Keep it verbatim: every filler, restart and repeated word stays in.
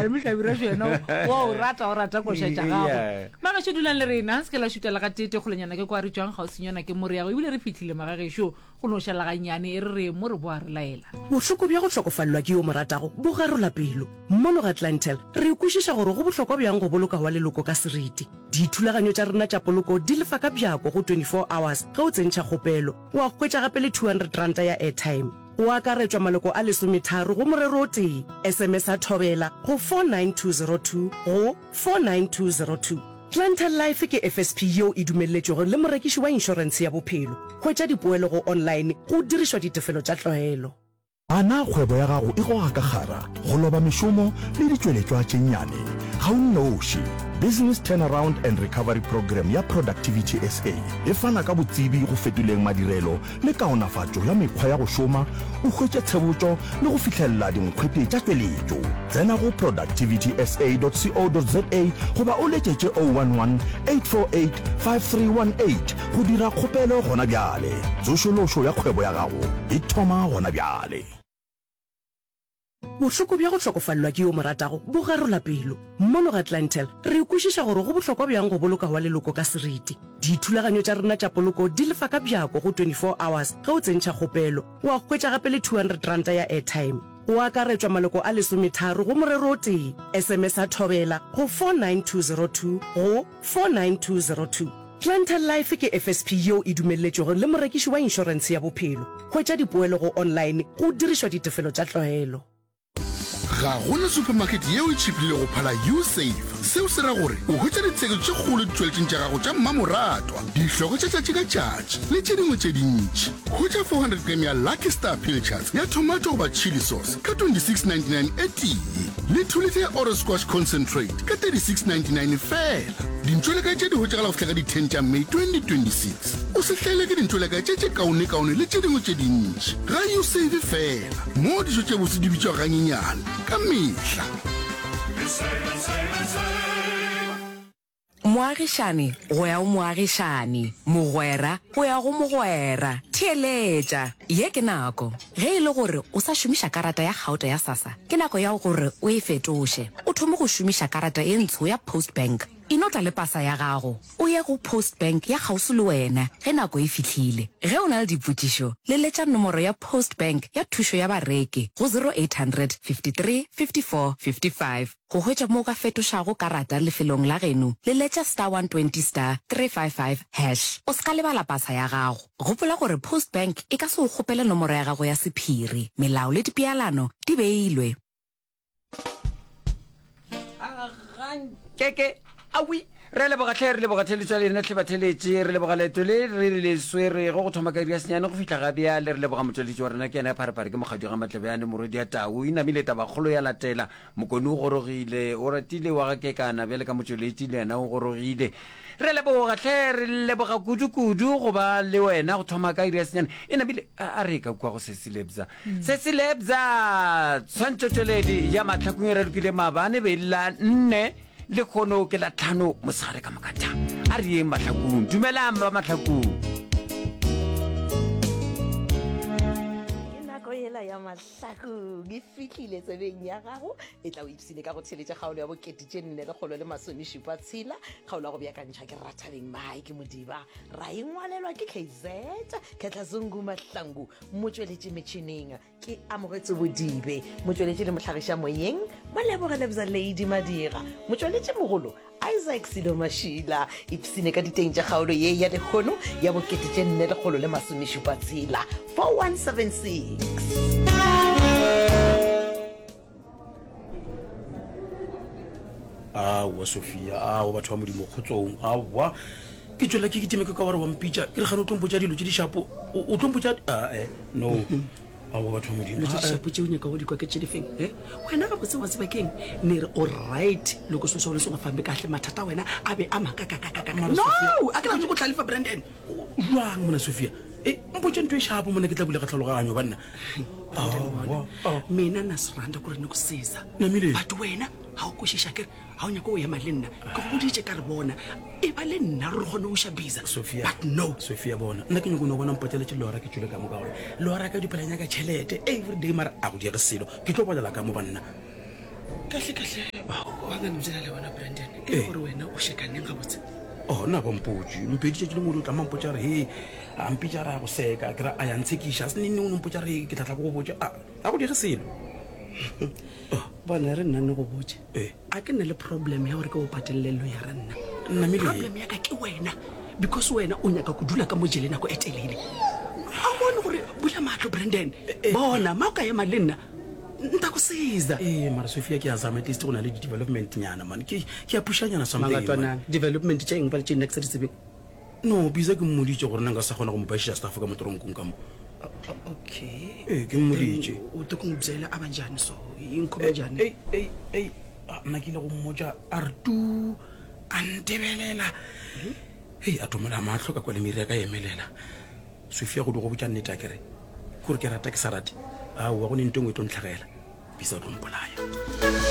ba mi tlabira sheno wo rata o rata go shetsa gago mama se dulang le rena se ke la shutela ga tete go lenyana ke kwa re tswang ga o senyana ke more ya go ibile re fitlhile magagesho go no shela ga nyane e re mo re boa re laela bohloko bja go tlhokofallwa ke yo moratago bo garola pelo mmono ga Atlantel re kwešiša gore go bohlokwa bjang go boloka wa leloko ka seriti dithulaganyo tša rena tša poloko di lefa ka bjako go twenty-four hours ga o tsentšha kgopelo wa hwetša gape le two hundred ranta ya airtime o akaretswa maloko a lesometharo go morero o tee sms a thobela go four nine two zero two go four nine two zero two Atlantel Life ke F S P yo e dumelletšego le morekiši wa inšorense ya bophelo hwetša dipoelo go online go dirišwa ditefelo tša tlwaelo ana kgwebo ya gago e goga ka gara go loba mešomo le ditšweletšwa tše nnyane ga o nnoši Business Turnaround and Recovery Program ya Productivity S A e fana ka botsebi go fetoleng madirelo le kaonafatšo ya mekgwa ya go šoma o hwetše tshebotšo le go fitlhelela dinkgwete tša tšweletšo tsena go productivity s a dot co dot za goba o letšetše zero one one eight four eight five three one eight go dira kgopelo gona bjale tsošološo ya kgwebo ya gago e thoma gona bjale bohloko bja go tlhokofallwa ke yo moratago bo garola pelo mmono ga Atlantel re kwešiša gore go bohlokwa bjang go boloka wa leloko ka seriti dithulaganyo tša rena tša poloko di lefa ka bjako go twenty-four hours ga o tsentšha kgopelo wa hwetša gape le two hundred ranta ya airtime o akaretswa maloko a lesometharo go morero o tee sms a thobela go four nine two zero two go four nine two zero two Atlantel Life ke F S P yo e dumelletšego le morekiši wa inšorense ya bophelo hwetša dipoelo go online go dirišwa ditefelo tša tlwaelo ga gona supermarket yeo e tšhipile go phala usave seo se ra gore o hwetša ditsheko tše kgolo ditšweletšeng tša gago tša mmamoratwa dihloko tša tšatši ka tšatši le tše dingwe tše dintši hwetša four hundred gram ya Lucky Star Pilchards ya tomato goba chili sauce ka twenty-six ninety-nine e tee le two liter ya Oro Squash Concentrate ka thirty-six ninety-nine fela dintšweleka tše di hwetšagala go fihla ka di ten tša May twenty twenty-six o se hlele ke dintšweleka tše tše kaone-kaone le tše dingwe tše dintši ga usave fela mo dijo tše bose di bitšwa ganyenyane ka mehla moagišane go ya go moagišane mogwera go ya go mogwera theeletša ye ke nako ge e le gore o sa šomiša karata ya gauta ya sasa ke nako ya gore o e fetoše o thome go šomiša karata ye ntsho ya Post Bank inotla le pasa ya gago o ye go Post Bank ya gausu le wena ge nako e fihlile ge o na le dipotšišo le letša nomoro ya Post Bank ya thušo ya bareki go zero eight hundred fifty-three fifty-four fifty-five go hwetša mo ka fetošago karata lefelong la geno le letša star one twenty star three five five hash o ska lebala pasa ya gago gopola gore Post Bank e ka se go kgopele nomoro ya gago ya sephiri melao le dipealano di beilwe keke awi re le bogatlhe re le bogatlheletswa le nna tlhebatlheletse re le bogaleto le re le swere go go thoma ka ria senyane go fitla ga bja le re le boga motsweletši wa rena ke ena pharepare ke mogadi ga matlebjane morodi ya tau e namile tabakgolo ya latela mokone o gorogile o ratile wa ga kekana bjale ka motsweletši le ena o gorogile re le bogatlhe re le boga kudu-kudu goba le wena go thoma ka ria senyane e namile a re ka kwa go sesilebza sesilebza tshwantšotšweledi ya matlhakong e redukile maabane be la nne le khono ke la tlhano mosagare ka makatha a re yeng matlhakong dumelang ba matlhakong ela ya mahlakong e fihlile tsebeng ya gago e tla o ipsine ka go theletša kgaolo ya bokete tše nne le kgolo le masomešupa tshela kgaolo ya go beakantšha ke Rathabeng Mae ke Modiba ra engwalelwa ke K Z Ketlazungu Mahlangu motsweletši metšhineng ke Amogetse Bodibe motsweletši le mohlagiša moyeng ba lebogele bza Lady Madira motsweletši mogolo Isaac Sido Mashila ipsine ka diteng tša kgaolo ye ya lekgono ya bokete tše nne le kgolo le masomešupa tshela four one seven six. awa Sofia awa batho ba modimo kgotsong awa ke tšwela ke ketemeke ka gore wa mpitša ke re gane o tlompotša dilo tše dišapo o tlompotša ae no awa batho ba modimo dišapo tšeo nyaka go dikwa ke tše difeng e wena ga botse wa tsebakeng ne re alright loko so sole so ga fambe kahle mathata wena a be a makakakakaka no a ke tla go tlhalifa Brandon jwang mona Sofia e mpotša ntho e šapo mona ke tla bule ka tlhaloganyo banna mina nasiranda ku ri ni ku sisa namile but wena ha o kwešiša kere ha o nyaka o ema le nna ka go boditše ka re bona e ba le nna re kgone o shabiza Sofia but no Sofia bona nna ke nyako no bona mpoteletše lora ke tšwele ka mo ka gore lora ka dipelanya ka tšhelete every day mara a go dira selo ke tlo bolela ka mo banna kahle kahle wa ga ntsela le wena Brandon Eh. e gore wena o shekaneng ga botse oh na bompotse mpedi tse le mo tla mampotsa re he a mpitsa ra go seka kra a ya ntsekisha se nne o mpotsa re ke tlatla go botsa a a go dire selo bona re nna ne go botse Eh. a ke nne le problem ya gore ke o patelelo ya ra nna nna mele problem ya ka ke wena because wena o nyaka go dula ka mojele nako e telele a bone gore bula matlo Brandon bona ma o ka ema le nna nta go siza eh mara Sofia ke azama at least go na le development nyana man ke ke a pushanya na something magatwana development tšeng ba le tšeng next tsebe no biza ke mmoditse gore nna nka sa gona go mpasha staff ka motoronkong ka mo okay eh ke mmoditse o te kong bzela abanjani so inko banjani eh eh eh nna ke le go mmotsa artu antebelela hey a tomela mahlo ka kwa le miri ka emelela Sofia go di go botsa nnete akere gore ke rata ke sa rate a wa go ne ntongwe to ntlhagela bisa o tlompolaya